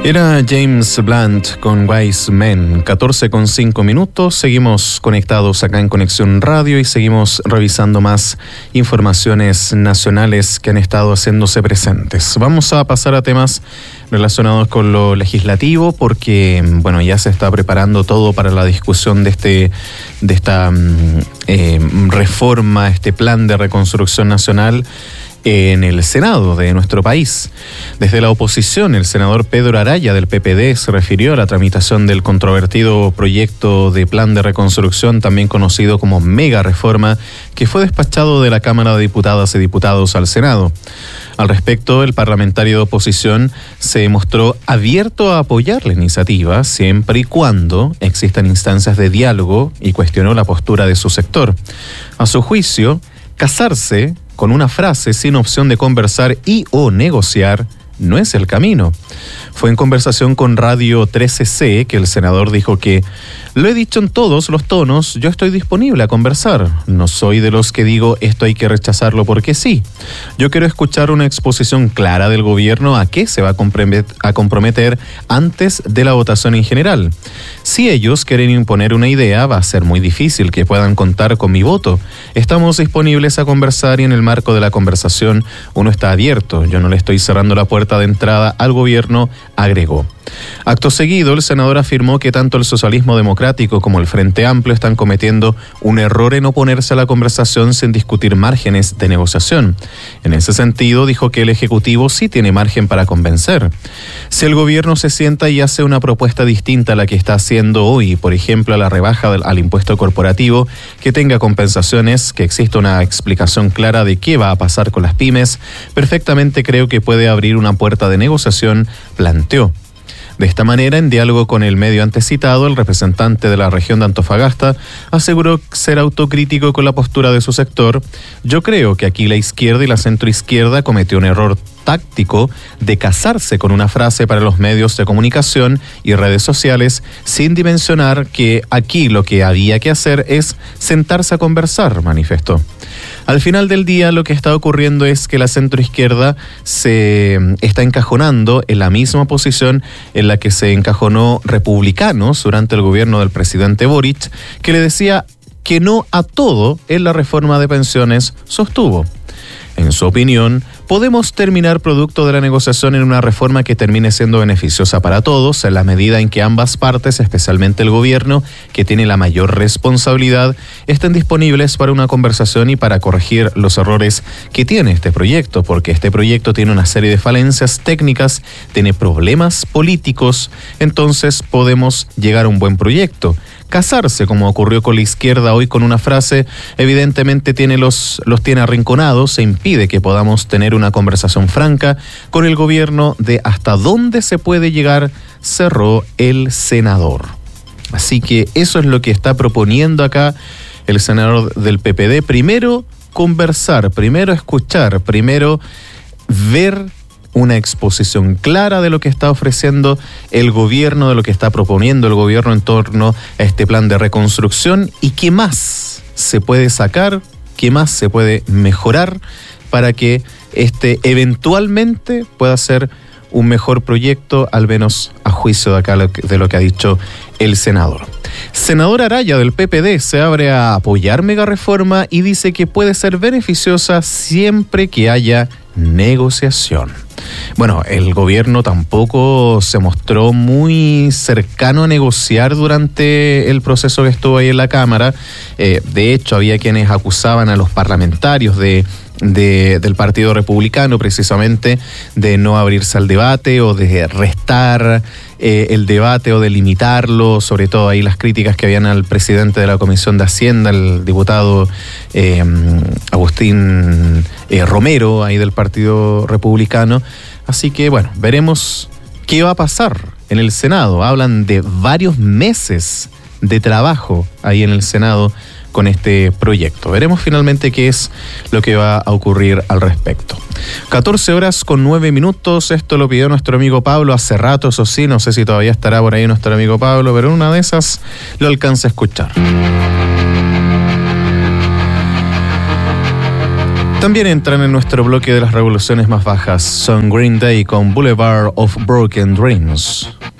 Era James Blunt con Wise Men, 14:05. Seguimos conectados acá en Conexión Radio y seguimos revisando más informaciones nacionales que han estado haciéndose presentes. Vamos a pasar a temas relacionados con lo legislativo porque, bueno, ya se está preparando todo para la discusión de esta reforma, este plan de reconstrucción nacional en el Senado de nuestro país. Desde la oposición, el senador Pedro Araya del PPD se refirió a la tramitación del controvertido proyecto de plan de reconstrucción, también conocido como mega reforma, que fue despachado de la Cámara de Diputadas y Diputados al Senado. Al respecto, el parlamentario de oposición se mostró abierto a apoyar la iniciativa siempre y cuando existan instancias de diálogo y cuestionó la postura de su sector. A su juicio, casarse con una frase sin opción de conversar y o negociar no es el camino. Fue en conversación con Radio 13C que el senador dijo que lo he dicho en todos los tonos, yo estoy disponible a conversar. No soy de los que digo esto hay que rechazarlo porque sí. Yo quiero escuchar una exposición clara del gobierno a qué se va a comprometer antes de la votación en general. Si ellos quieren imponer una idea, va a ser muy difícil que puedan contar con mi voto. Estamos disponibles a conversar y en el marco de la conversación uno está abierto. Yo no le estoy cerrando la puerta de entrada al gobierno, agregó. Acto seguido, el senador afirmó que tanto el socialismo democrático como el Frente Amplio están cometiendo un error en oponerse a la conversación sin discutir márgenes de negociación. En ese sentido, dijo que el Ejecutivo sí tiene margen para convencer. Si el gobierno se sienta y hace una propuesta distinta a la que está haciendo hoy, por ejemplo, a la rebaja al impuesto corporativo, que tenga compensaciones, que exista una explicación clara de qué va a pasar con las pymes, perfectamente creo que puede abrir una puerta de negociación, planteó. De esta manera, en diálogo con el medio antecitado, el representante de la región de Antofagasta aseguró ser autocrítico con la postura de su sector. Yo creo que aquí la izquierda y la centroizquierda cometió un error táctico de casarse con una frase para los medios de comunicación y redes sociales sin dimensionar que aquí lo que había que hacer es sentarse a conversar, manifestó. Al final del día lo que está ocurriendo es que la centroizquierda se está encajonando en la misma posición en la que se encajonó Republicanos durante el gobierno del presidente Boric, que le decía que no a todo en la reforma de pensiones, sostuvo. En su opinión, podemos terminar producto de la negociación en una reforma que termine siendo beneficiosa para todos, en la medida en que ambas partes, especialmente el gobierno, que tiene la mayor responsabilidad, estén disponibles para una conversación y para corregir los errores que tiene este proyecto, porque este proyecto tiene una serie de falencias técnicas, tiene problemas políticos, entonces podemos llegar a un buen proyecto. Casarse, como ocurrió con la izquierda hoy con una frase, evidentemente los tiene arrinconados e impide que podamos tener una conversación franca con el gobierno de hasta dónde se puede llegar, cerró el senador. Así que eso es lo que está proponiendo acá el senador del PPD. Primero conversar, primero escuchar, primero ver una exposición clara de lo que está ofreciendo el gobierno, de lo que está proponiendo el gobierno en torno a este plan de reconstrucción y qué más se puede sacar, qué más se puede mejorar para que este eventualmente pueda ser un mejor proyecto, al menos a juicio de acá de lo que ha dicho el senador. Senador Araya del PPD se abre a apoyar mega reforma y dice que puede ser beneficiosa siempre que haya negociación. Bueno, el gobierno tampoco se mostró muy cercano a negociar durante el proceso que estuvo ahí en la Cámara. De hecho, había quienes acusaban a los parlamentarios del Partido Republicano precisamente de no abrirse al debate o de restar el debate o de limitarlo, sobre todo ahí las críticas que habían al presidente de la Comisión de Hacienda, el diputado Agustín Romero, ahí del Partido Republicano. Así que bueno, veremos qué va a pasar en el Senado. Hablan de varios meses de trabajo ahí en el Senado con este proyecto. Veremos finalmente qué es lo que va a ocurrir al respecto. 14:09. Esto lo pidió nuestro amigo Pablo hace rato, eso sí, no sé si todavía estará por ahí nuestro amigo Pablo, pero en una de esas lo alcanza a escuchar. También entran en nuestro bloque de las revoluciones más bajas. Son Green Day con Boulevard of Broken Dreams.